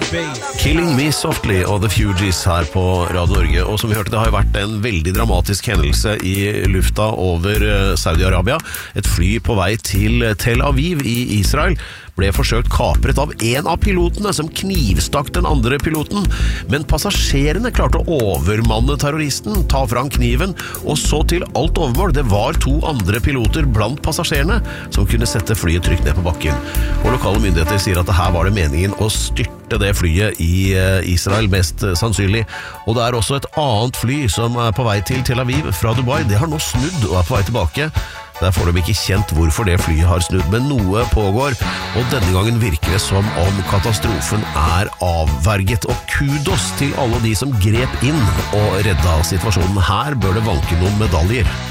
Killing Me Softly og The Fugees her på Radio Norge. Og som vi hørte, det har jo vært en veldig dramatisk hendelse i lufta over Saudi-Arabia. Et fly på vei til Tel Aviv i Israel ble forsøkt kapret av en av pilotene som knivstakk den andre piloten. Men passasjerene klarte å overmanne terroristen, ta fram kniven, og så til alt overmål. Det var 2 andre piloter blant passasjerene som kunne sette flyet trygt ned på bakken. Og lokale myndigheter sier at her var det meningen å styrte det flyet i Israel mest sannsynlig. Og det er også et annet fly som er på vei til Tel Aviv fra Dubai. Det har nå snudd og er på vei tilbake. Der får de ikke kjent hvorfor det flyet har snudd, men noe pågår, og denne gangen virker det som om katastrofen er avverget. Og kudos til alle de som grep inn og redda situasjonen. Her bør det vanke noen medaljer.